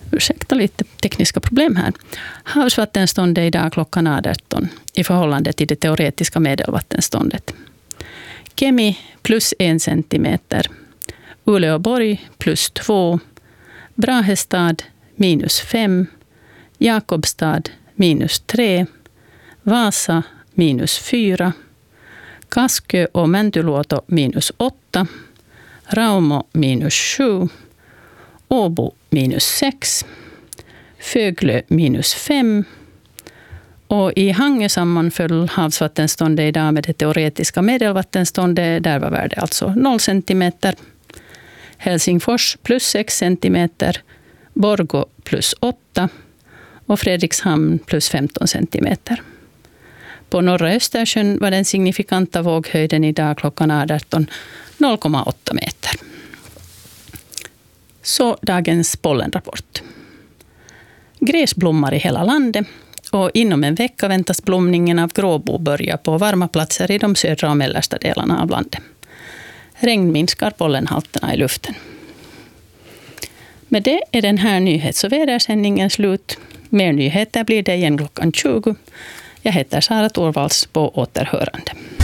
Ursäkta lite tekniska problem här. Havsvattenståndet idag klockan 18 i förhållande till det teoretiska medelvattenståndet. Kemi plus 1 centimeter. Uleåborg plus 2. Brahestad minus 5. Jakobstad minus 3. Vasa minus 4. Kaskö och Mäntyluoto minus 8. Raumo minus 7. Åbo minus 6. Föglö minus 5. Och i Hangö sammanföll havsvattenståndet idag med det teoretiska medelvattenståndet. Där var värde alltså 0 centimeter. Helsingfors plus 6 centimeter. Borgå plus 8. Och Fredrikshamn plus 15 centimeter. På norra Östersjön var den signifikanta våghöjden idag klockan 18 0,8 meter. Så dagens pollenrapport. Gräs blommar i hela landet och inom en vecka väntas blomningen av gråbo börja på varma platser i de södra och mellersta delarna av landet. Regn minskar pollenhalterna i luften. Med det är den här nyhets- och vädersändningen slut. Mer nyheter blir det igen klockan 20. Jag heter Sara Torvalds, på återhörande.